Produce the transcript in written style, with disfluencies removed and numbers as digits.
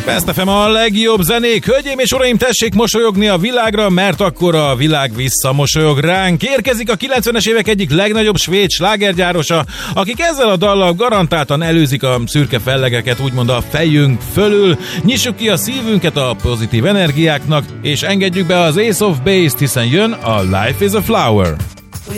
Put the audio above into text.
Best FM a legjobb zenék. Hölgyeim és uraim, tessék mosolyogni a világra, mert akkor a világ visszamosolyog ránk. Érkezik a 90-es évek egyik legnagyobb svéd slágergyárosa, akik ezzel a dallal garantáltan előzik a szürke fellegeket, úgymond a fejünk fölül. Nyissuk ki a szívünket a pozitív energiáknak, és engedjük be az Ace of Base-t, hiszen jön a Life is a Flower.